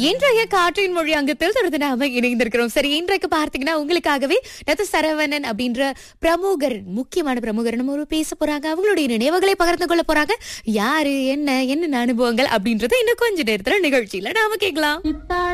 இன்றைய காற்றின் மொழி அங்கத்தில் தொடர்ந்து நாம இணைந்திருக்கிறோம். சரி, இன்றைக்கு பார்த்தீங்கன்னா உங்களுக்காகவே நத்த சரவணன் அப்படின்ற பிரமுகர், முக்கியமான பிரமுகர் நம்ம ஒரு பேச போறாங்க. அவங்களுடைய நினைவுகளை பகிர்ந்து கொள்ள போறாங்க. யாரு, என்ன அனுபவங்கள் அப்படின்றத இன்னும் கொஞ்ச நேரத்துல நிகழ்ச்சியில நாம கேட்கலாம்.